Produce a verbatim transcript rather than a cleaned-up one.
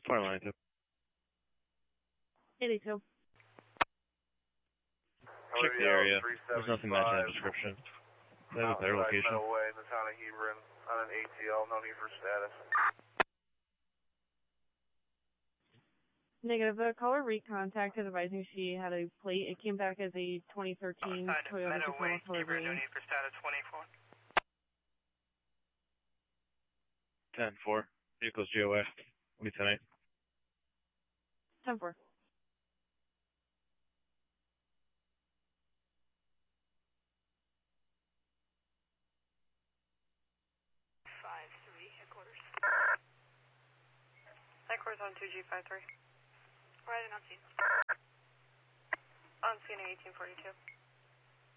Fire line two. eighty-two. Check the area. There's nothing matching that description. That was their location. Away in the town of Hebron on an A T L, no need for status. Negative. The caller recontacted advising she had a plate. It came back as a twenty thirteen Toyota Tacoma color green. No need for status twenty-four. ten four. Vehicle's G O A. What do you tonight? ten four. five three, headquarters. Headquarters on two G five three. Right in on scene. On scene eighteen forty-two.